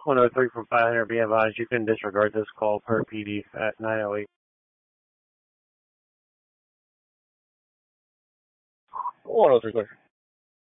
103 from 500, be advised you can disregard this call per PD at 908. 103, clear.